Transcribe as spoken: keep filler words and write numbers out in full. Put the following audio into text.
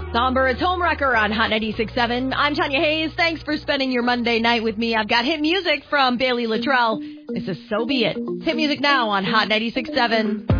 Somber, it's Homewrecker on Hot ninety-six point seven. I'm Tanya Hayes. Thanks for spending your Monday night with me. I've got hit music from Bailey Littrell. This is So Be It. Hit music now on Hot ninety-six point seven.